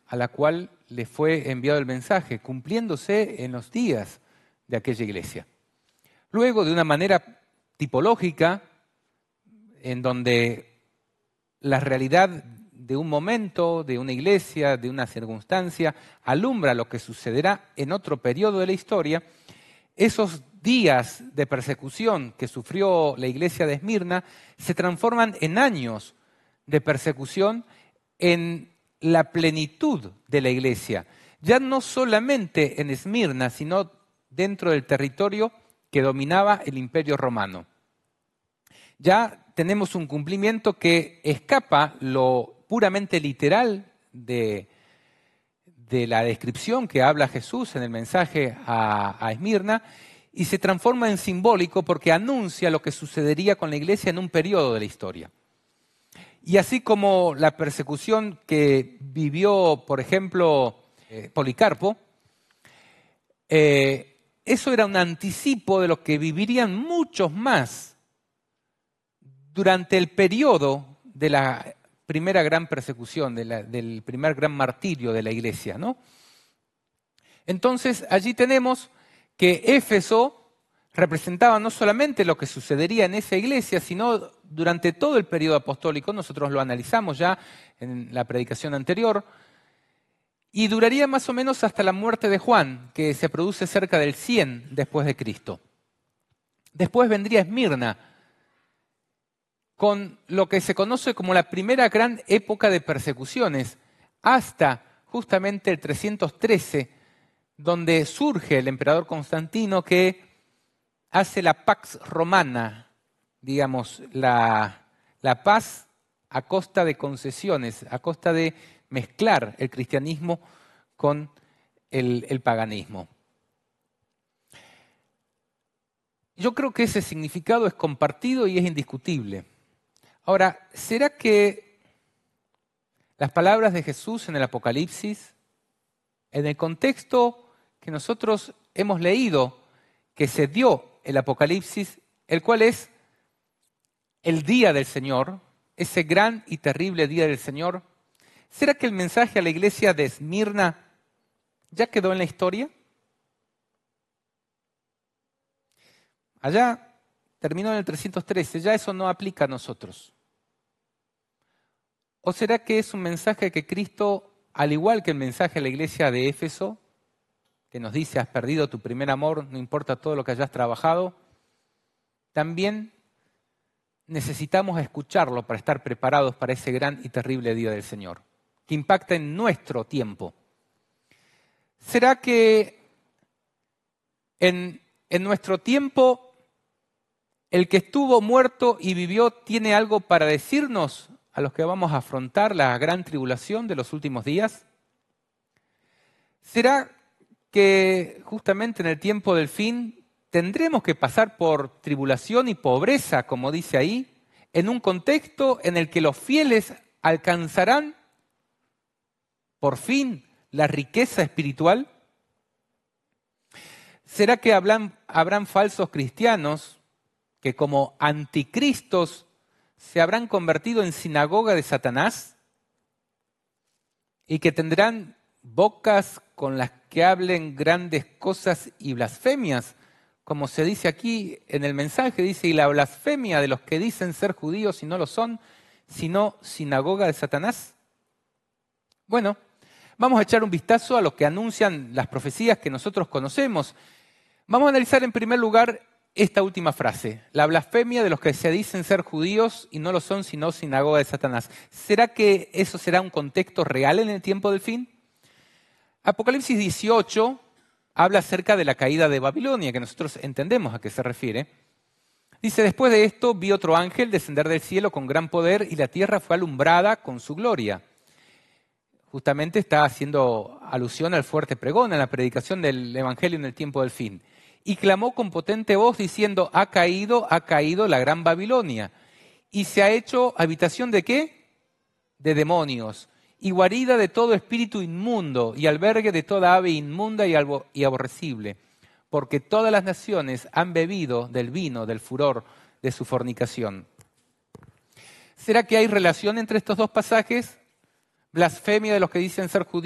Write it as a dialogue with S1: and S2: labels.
S1: a la cual le fue enviado el mensaje, cumpliéndose en los días de aquella iglesia. Luego, de una manera tipológica, en donde la realidad de un momento, de una iglesia, de una circunstancia, alumbra lo que sucederá en otro periodo de la historia, esos días de persecución que sufrió la iglesia de Esmirna se transforman en años de persecución en la plenitud de la iglesia. Ya no solamente en Esmirna, sino dentro del territorio que dominaba el Imperio Romano. Ya tenemos un cumplimiento que escapa lo puramente literal de la descripción que habla Jesús en el mensaje a Esmirna y se transforma en simbólico porque anuncia lo que sucedería con la iglesia en un periodo de la historia. Y así como la persecución que vivió, por ejemplo, Policarpo, eso era un anticipo de lo que vivirían muchos más durante el periodo de la primera gran persecución, del primer gran martirio de la iglesia, ¿no? Entonces, allí tenemos que Éfeso representaba no solamente lo que sucedería en esa iglesia, sino durante todo el periodo apostólico. Nosotros lo analizamos ya en la predicación anterior. Y duraría más o menos hasta la muerte de Juan, que se produce cerca del 100 después de Cristo. Después vendría Esmirna, con lo que se conoce como la primera gran época de persecuciones, hasta justamente el 313, donde surge el emperador Constantino que hace la Pax Romana, digamos, la paz a costa de concesiones, a costa de mezclar el cristianismo con el paganismo. Yo creo que ese significado es compartido y es indiscutible. Ahora, ¿será que las palabras de Jesús en el Apocalipsis, en el contexto que nosotros hemos leído, que se dio el Apocalipsis, el cual es el día del Señor, ese gran y terrible día del Señor, ¿será que el mensaje a la iglesia de Esmirna ya quedó en la historia? Allá terminó en el 313, ya eso no aplica a nosotros. ¿O será que es un mensaje que Cristo, al igual que el mensaje a la iglesia de Éfeso, que nos dice, has perdido tu primer amor, no importa todo lo que hayas trabajado, también necesitamos escucharlo para estar preparados para ese gran y terrible día del Señor, que impacta en nuestro tiempo? ¿Será que en nuestro tiempo el que estuvo muerto y vivió tiene algo para decirnos a los que vamos a afrontar la gran tribulación de los últimos días? ¿Será que justamente en el tiempo del fin tendremos que pasar por tribulación y pobreza, como dice ahí, en un contexto en el que los fieles alcanzarán por fin la riqueza espiritual? ¿Será que habrán falsos cristianos que como anticristos se habrán convertido en sinagoga de Satanás y que tendrán bocas con las que hablen grandes cosas y blasfemias? Como se dice aquí en el mensaje, dice, y la blasfemia de los que dicen ser judíos y no lo son, sino sinagoga de Satanás. Bueno, vamos a echar un vistazo a lo que anuncian las profecías que nosotros conocemos. Vamos a analizar en primer lugar esta última frase, la blasfemia de los que se dicen ser judíos y no lo son, sino sinagoga de Satanás. ¿Será que eso será un contexto real en el tiempo del fin? Apocalipsis 18 habla acerca de la caída de Babilonia, que nosotros entendemos a qué se refiere. Dice, después de esto vi otro ángel descender del cielo con gran poder y la tierra fue alumbrada con su gloria. Justamente está haciendo alusión al fuerte pregón, a la predicación del evangelio en el tiempo del fin. Y clamó con potente voz diciendo, ha caído la gran Babilonia. Y se ha hecho habitación ¿de qué? De demonios. Y guarida de todo espíritu inmundo y albergue de toda ave inmunda y aborrecible. Porque todas las naciones han bebido del vino, del furor de su fornicación. ¿Será que hay relación entre estos dos pasajes? Blasfemia de los que dicen ser judíos